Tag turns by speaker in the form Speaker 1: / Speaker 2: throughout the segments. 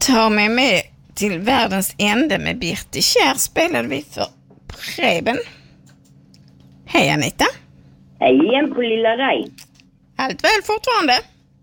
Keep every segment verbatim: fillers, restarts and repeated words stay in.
Speaker 1: Ta mig med till världens ände med Birte Kjær spelade vi för Preben. Hej Anita.
Speaker 2: Hej igen på lilla dig.
Speaker 1: Allt väl fortfarande?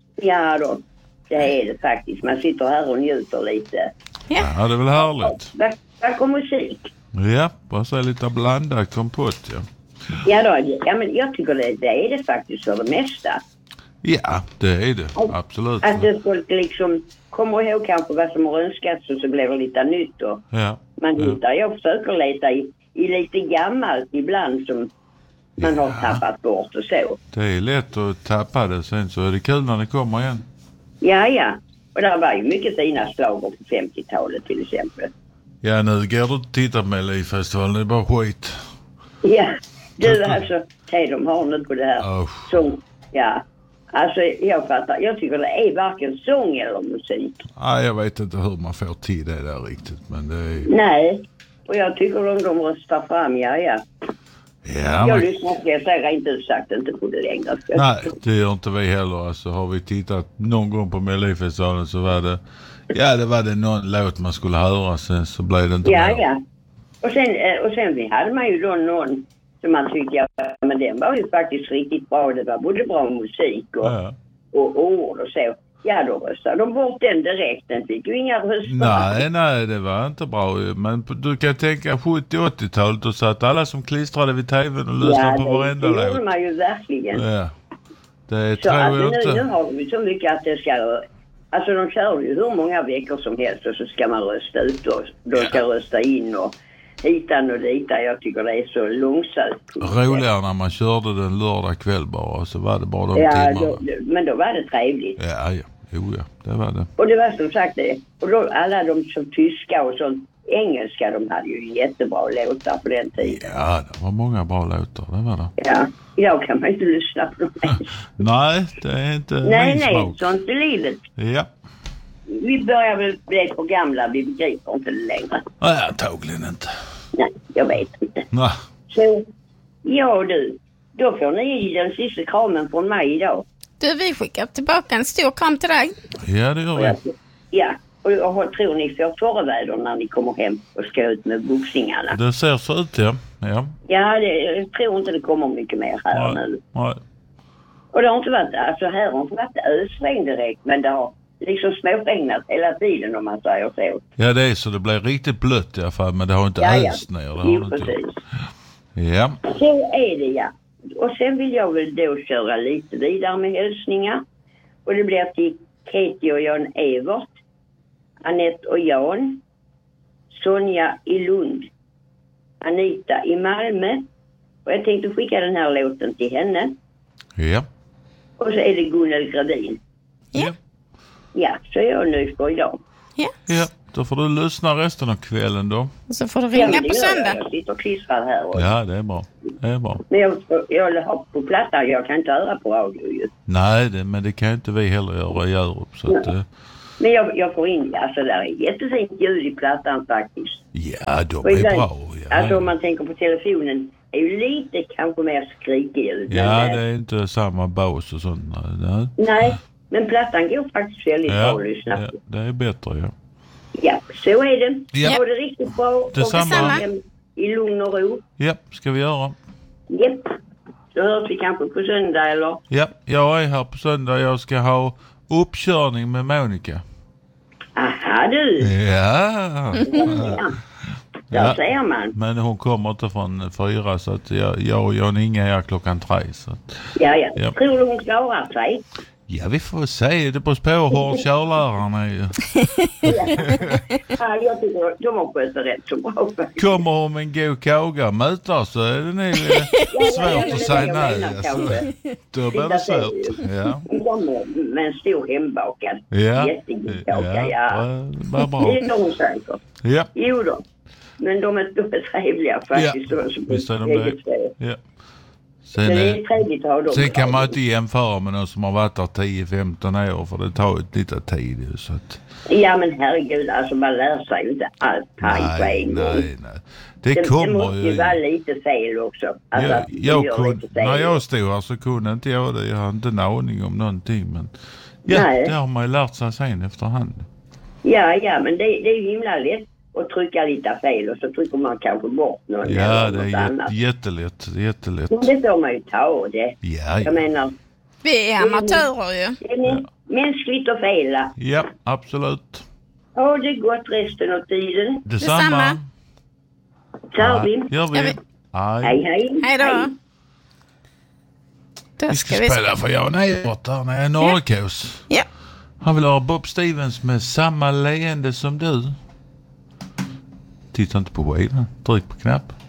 Speaker 2: Ja då, det är det faktiskt. Man sitter här och njuter lite.
Speaker 3: Ja, ja det är väl härligt.
Speaker 2: Vad kom musik?
Speaker 3: Ja, bara så lite blandad kompott, ja.
Speaker 2: Ja då, ja, men jag tycker det, det är det faktiskt för det mesta.
Speaker 3: Ja, det är det. Absolut.
Speaker 2: Att det folk liksom kommer ihåg kanske vad som har önskats och så blir det lite nytt. Och
Speaker 3: ja.
Speaker 2: Man
Speaker 3: ja.
Speaker 2: hittar, jag försöker leta i, i lite gammalt ibland som man ja. har tappat bort och så.
Speaker 3: Det är lätt att tappa det, sen så är det kul när det kommer igen.
Speaker 2: Ja, ja. Och det var ju mycket fina slager på femtiotalet till exempel.
Speaker 3: Ja, nu går du och tittar på Melodifestivalen, det är bara skit.
Speaker 2: Ja, du alltså, det de har nu på det här.
Speaker 3: Oh.
Speaker 2: Sång, ja. Alltså, jag fattar. Jag tycker det är varken sång eller musik.
Speaker 3: Ja, jag vet inte hur man får till det där riktigt, men det är...
Speaker 2: Nej, och jag tycker om de röstar fram, ja, ja.
Speaker 3: Ja,
Speaker 2: jag
Speaker 3: man...
Speaker 2: lyssnar på det, jag säger inte sagt inte på det längre.
Speaker 3: Nej, det gör inte vi heller. Alltså, har vi tittat någon gång på Melodifestivalen så var det... Ja, det var det någon låt man skulle höra, sen så blev det inte
Speaker 2: ja,
Speaker 3: mer.
Speaker 2: Ja, ja. Och sen, och sen hade man ju då någon som man tyckte, ja, men den var ju faktiskt riktigt bra. Det var både bra musik och, ja. och ord och så. Ja, då röstade de bort den direkt. Den fick ju inga röster.
Speaker 3: Nej, nej, det var inte bra. Men du kan tänka sjuttio-åttiotalet och så att alla som klistrade vid tvn och lyssnade ja, på varenda låt.
Speaker 2: Ja, det gjorde man ju verkligen.
Speaker 3: Ja, det
Speaker 2: så
Speaker 3: tror
Speaker 2: alltså,
Speaker 3: jag
Speaker 2: nu,
Speaker 3: inte.
Speaker 2: nu har de ju så mycket att det ska... Alltså de kör ju hur många veckor som helst och så ska man rösta ut och de ska ja. rösta in och hitan och ditan. Jag tycker det är så långsamt.
Speaker 3: Roligare när man körde den lördag kväll bara och så var det bara de
Speaker 2: ja,
Speaker 3: timmarna.
Speaker 2: Då, men då var det trevligt.
Speaker 3: Ja, ja. Jo, ja. Det var det.
Speaker 2: Och det var som sagt det. Och då, alla de som tyska och sånt engelska, de hade ju jättebra låtar på den tiden.
Speaker 3: Ja, det var många bra låtar, det var det.
Speaker 2: Ja, idag kan man inte lyssna på dem.
Speaker 3: Nej, det är inte
Speaker 2: nej,
Speaker 3: min
Speaker 2: nej,
Speaker 3: smak.
Speaker 2: sånt är livet.
Speaker 3: Ja.
Speaker 2: Vi börjar väl bli för gamla, vi begriper inte det längre.
Speaker 3: Nej, antagligen inte.
Speaker 2: Nej, jag vet inte.
Speaker 3: Nej.
Speaker 2: Så, ja du, då får ni den sista kramen från mig idag.
Speaker 1: Du, vi skickar tillbaka en stor kram till dig.
Speaker 3: Ja, det gör vi.
Speaker 2: Jag, ja, och jag tror ni får förväder när ni kommer hem och ska ut med boxningarna.
Speaker 3: Det ser så ut, ja. Ja,
Speaker 2: ja det, jag tror inte det kommer mycket mer här
Speaker 3: nej,
Speaker 2: nu.
Speaker 3: Nej.
Speaker 2: Och det har inte varit, alltså här har inte varit ösregn direkt, men det har liksom småregnat hela tiden om man säger så.
Speaker 3: Ja, det är så. Det blir riktigt blött i alla fall, men det har inte
Speaker 2: ja,
Speaker 3: öst
Speaker 2: ja.
Speaker 3: ner. Det
Speaker 2: jo,
Speaker 3: har
Speaker 2: precis.
Speaker 3: Inte. Ja.
Speaker 2: Så är det, ja. Och sen vill jag väl då köra lite vidare med hälsningar. Och det blir till Katie och Jan Evert, Annette och Jan, Sonja i Lund, Anita i Malmö. Och jag tänkte skicka den här låten till henne.
Speaker 3: Ja.
Speaker 2: Och så är det Gunnel Gradin.
Speaker 1: Ja.
Speaker 2: Ja, så är jag nöjd för idag.
Speaker 1: Ja.
Speaker 3: Ja, då får du lyssna resten av kvällen då.
Speaker 1: Och så får du ringa
Speaker 2: ja,
Speaker 1: på söndag.
Speaker 2: Jag. jag sitter och klistrar här. Och...
Speaker 3: Ja, det är bra. Det är bra.
Speaker 2: Men jag, jag har på plattan, jag kan inte höra på radio just.
Speaker 3: Nej, det, men det kan inte vi heller göra i Europe. Så att, uh...
Speaker 2: Men jag, jag får in, alltså det är jättefint ljud i plattan faktiskt.
Speaker 3: Ja, de
Speaker 2: och
Speaker 3: är
Speaker 2: ibland,
Speaker 3: bra. Ja.
Speaker 2: Alltså om man tänker på telefonen är ju lite kanske mer skrikig ljud.
Speaker 3: Ja,
Speaker 2: men,
Speaker 3: det är inte samma bas och sånt. Nej,
Speaker 2: nej men plattan går faktiskt väldigt
Speaker 3: ja,
Speaker 2: bra att lyssna på.
Speaker 3: Ja, det är bättre, ja.
Speaker 2: Ja, så är det.
Speaker 3: Ja.
Speaker 2: Så är det riktigt bra.
Speaker 3: Detsamma.
Speaker 2: Och i lugn och ro.
Speaker 3: Ja, ska vi göra.
Speaker 2: Japp. Så hörs vi kanske på söndag eller?
Speaker 3: Ja, jag är här på söndag. Jag ska ha uppkörning med Monica.
Speaker 2: Aha, du.
Speaker 3: Ja.
Speaker 2: ja. Där
Speaker 3: ja.
Speaker 2: ser man.
Speaker 3: Men hon kommer inte från fyra så att jag, jag och Jan Inge är klockan tre. Så att,
Speaker 2: ja, ja,
Speaker 3: ja.
Speaker 2: Tror du hon klarar sig?
Speaker 3: Ja, vi får se. Det beror på hur hård körläraren är.
Speaker 2: ja, jag tycker de har skött det rätt så bra.
Speaker 3: Kommer hon med en god kåga möter så är det nog svårt att säga nej. Alltså. Då blir det svårt. Ja.
Speaker 2: Med en stor hembakad.
Speaker 3: Ja.
Speaker 2: Jättegod kåga, ja.
Speaker 3: Vad bra.
Speaker 2: Det är nog säkert.
Speaker 3: Ja.
Speaker 2: Jo då. Men de är, de är trevliga faktiskt.
Speaker 3: Ja, visst är de det. Ja. Sen,
Speaker 2: det är trevligt att ha dem.
Speaker 3: Sen kan man inte jämföra med någon som har varit där tio femton år för det tar ju lite tid. Så att...
Speaker 2: Ja men herregud, alltså man lär sig ju inte allt pang på en gång.
Speaker 3: Nej, nej. Det, det
Speaker 2: kommer
Speaker 3: det
Speaker 2: måste ju vara lite fel också. Alltså,
Speaker 3: jag, jag kun,
Speaker 2: fel.
Speaker 3: När jag stod här så kunde inte jag det. Jag har inte en aning om någonting. Men ja,
Speaker 2: nej.
Speaker 3: det har man ju lärt sig sen efterhand.
Speaker 2: Ja, ja, men det, det är ju himla lätt att trycka lite fel och så trycker man kanske bort någon.
Speaker 3: Ja, det är
Speaker 2: annat.
Speaker 3: jättelätt. jättelätt.
Speaker 2: Men det får man ju ta och det.
Speaker 3: Ja,
Speaker 2: Jag
Speaker 3: ja.
Speaker 2: menar,
Speaker 1: Vi är amatörer ju.
Speaker 2: det är ja. mänskligt att fela.
Speaker 3: Ja, absolut.
Speaker 2: Ja, det är gott resten av tiden.
Speaker 3: Detsamma.
Speaker 1: Detsamma.
Speaker 2: Tar vi.
Speaker 3: Gör vi.
Speaker 1: Ja, vi-
Speaker 3: Aj.
Speaker 2: Hej, hej.
Speaker 1: Hej då. Då
Speaker 3: Vi ska
Speaker 1: ska vi...
Speaker 3: spela för Jan Evert här när jag är Norrkås.
Speaker 1: Ja.
Speaker 3: Han vill ha Bob Stevens med samma leende som du. Titta inte på skivan. Tryck på knapp.